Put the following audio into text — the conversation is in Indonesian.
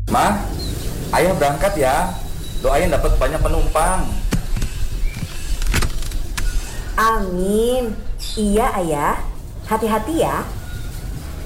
Ma, ayah berangkat ya. Doain dapat banyak penumpang. Amin. Iya ayah, hati-hati ya.